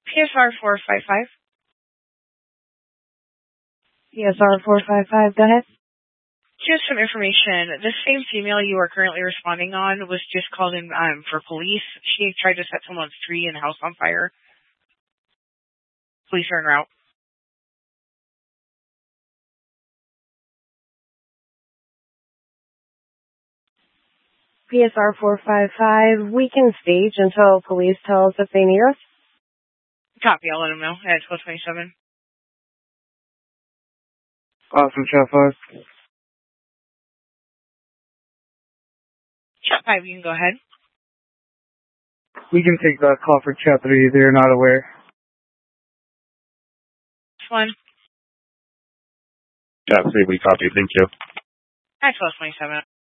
PSR 455. PSR 455, go ahead. Just some information. This same female you are currently responding on was just called in for police. She tried to set someone's tree and house on fire. Police are en route. PSR 455, we can stage until police tell us if they need us. Copy, I'll let them know. At 1227. Awesome, Chat 5. Chat 5, you can go ahead. We can take that call for Chat 3. They're not aware. This one. Chat 3, we copy. Thank you. At 1227.